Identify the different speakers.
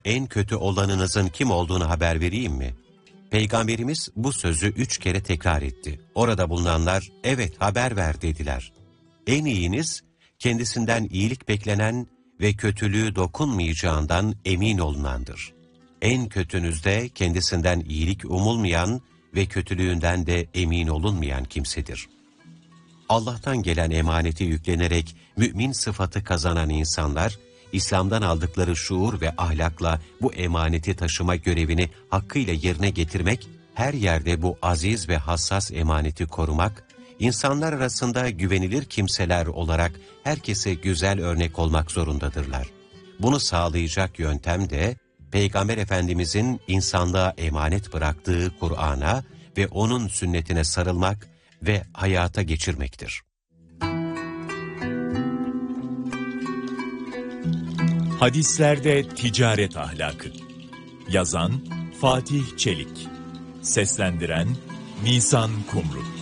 Speaker 1: En kötü olanınızın kim olduğunu haber vereyim mi? Peygamberimiz bu sözü 3 kere tekrar etti. Orada bulunanlar, evet haber ver dediler. En iyiniz, kendisinden iyilik beklenen ve kötülüğü dokunmayacağından emin olunandır. En kötünüz de kendisinden iyilik umulmayan ve kötülüğünden de emin olunmayan kimsedir. Allah'tan gelen emaneti yüklenerek mümin sıfatı kazanan insanlar, İslam'dan aldıkları şuur ve ahlakla bu emaneti taşıma görevini hakkıyla yerine getirmek, her yerde bu aziz ve hassas emaneti korumak, insanlar arasında güvenilir kimseler olarak herkese güzel örnek olmak zorundadırlar. Bunu sağlayacak yöntem de, Peygamber Efendimizin insanlığa emanet bıraktığı Kur'an'a ve onun sünnetine sarılmak ve hayata geçirmektir.
Speaker 2: Hadislerde ticaret ahlakı. Yazan Fatih Çelik. Seslendiren Nisan Kumru.